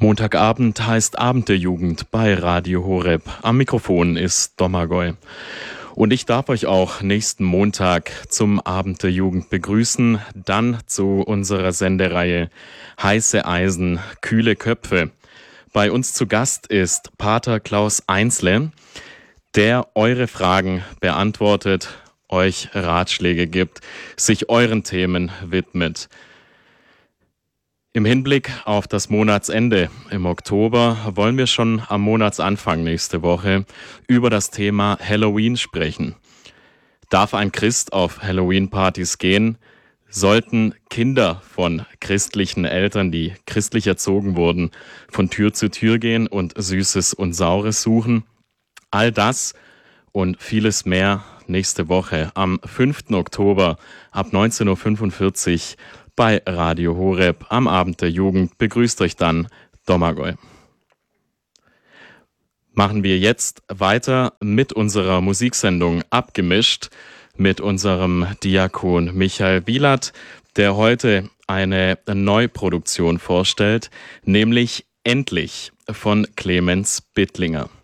Montagabend heißt Abend der Jugend bei Radio Horeb. Am Mikrofon ist Domagoj. Und ich darf euch auch nächsten Montag zum Abend der Jugend begrüßen, dann zu unserer Sendereihe Heiße Eisen, kühle Köpfe. Bei uns zu Gast ist Pater Klaus Einsle, der eure Fragen beantwortet, euch Ratschläge gibt, sich euren Themen widmet. Im Hinblick auf das Monatsende im Oktober wollen wir schon am Monatsanfang nächste Woche über das Thema Halloween sprechen. Darf ein Christ auf Halloween-Partys gehen? Sollten Kinder von christlichen Eltern, die christlich erzogen wurden, von Tür zu Tür gehen und Süßes und Saures suchen? All das und vieles mehr nächste Woche am 5. Oktober ab 19.45 Uhr bei Radio Horeb am Abend der Jugend. Begrüßt euch dann Domagoj. Machen wir jetzt weiter mit unserer Musiksendung Abgemischt mit unserem Diakon Michael Wielert, der heute eine Neuproduktion vorstellt, nämlich Endlich von Clemens Bittlinger.